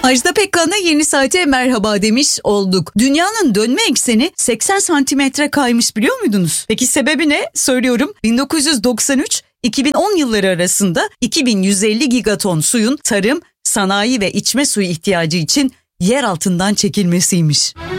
Ajda Pekkan'la Yeni Saat'e merhaba demiş olduk. Dünyanın dönme ekseni 80 santimetre kaymış, biliyor muydunuz? Peki sebebi ne? Söylüyorum. 1993-2010 yılları arasında 2150 gigaton suyun tarım, sanayi ve içme suyu ihtiyacı için yer altından çekilmesiymiş.